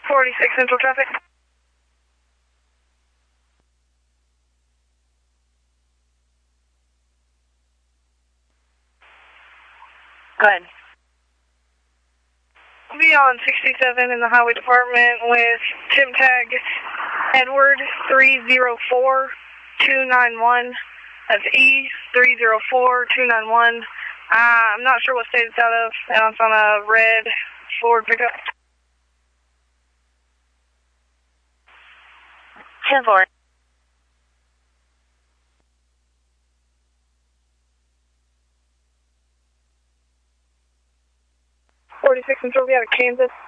46 Central traffic. Go ahead. Be on 67 in the highway department with Tim Tag Edward 304291. That's E304291. I'm not sure what state it's out of, and it's on a red Ford pickup. 10-4. 46 Central, we out of Kansas.